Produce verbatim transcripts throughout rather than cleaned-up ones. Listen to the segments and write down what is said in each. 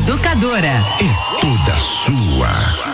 Educadora. É toda sua.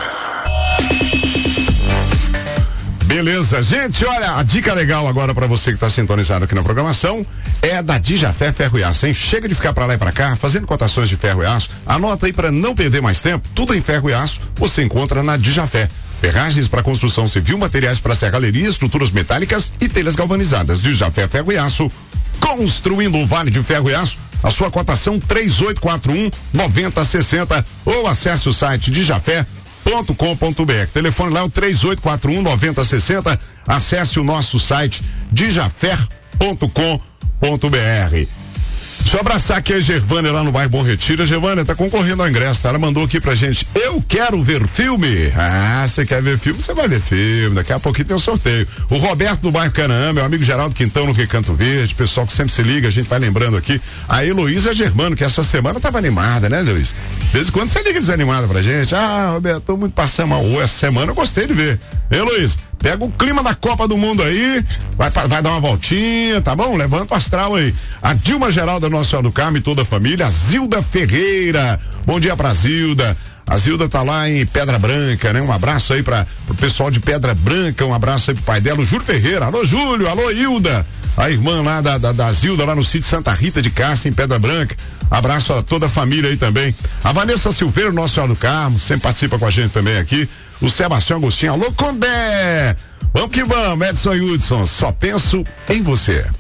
Beleza, gente, olha, a dica legal agora pra você que tá sintonizado aqui na programação é da Dijafé Ferro e Aço, hein? Chega de ficar pra lá e pra cá, fazendo cotações de ferro e aço, anota aí pra não perder mais tempo, tudo em ferro e aço você encontra na Dijafé. Ferragens para construção civil, materiais para serralheria, estruturas metálicas e telhas galvanizadas. Dijafé Ferro e Aço, construindo um vale de ferro e aço. A sua cotação três oito quatro um, nove zero seis zero ou acesse o site dijafé ponto com ponto br. Telefone lá é o três oito quatro um, nove zero seis zero. Acesse o nosso site dijafé ponto com ponto br. Deixa eu abraçar aqui a Gervânia lá no bairro Bom Retiro. A Gervânia tá concorrendo ao ingresso, tá? Ela mandou aqui pra gente, eu quero ver filme. Ah, você quer ver filme? Você vai ver filme, daqui a pouquinho tem um sorteio. O Roberto do bairro Canaã, meu amigo Geraldo Quintão no Recanto Verde, pessoal que sempre se liga, a gente vai lembrando aqui. A Heloísa Germano, que essa semana tava animada, né, Heloísa? De vez em quando você liga desanimada pra gente. Ah, Roberto, tô muito passando mal. Essa semana eu gostei de ver. Heloísa, pega o clima da Copa do Mundo aí, vai, vai dar uma voltinha, tá bom? Levanta o astral aí. A Dilma Geralda Nossa Senhora do Carmo e toda a família, a Zilda Ferreira. Bom dia pra Zilda. A Zilda tá lá em Pedra Branca, né? Um abraço aí para pro pessoal de Pedra Branca, um abraço aí pro pai dela, o Júlio Ferreira. Alô, Júlio, alô, Hilda. A irmã lá da, da, da Zilda, lá no sítio Santa Rita de Cássia, em Pedra Branca. Abraço a toda a família aí também. A Vanessa Silveira, Nossa Senhora do Carmo, sempre participa com a gente também aqui. O Sebastião Agostinho, alô, Condé. Vamos que vamos, Edson e Hudson, só penso em você.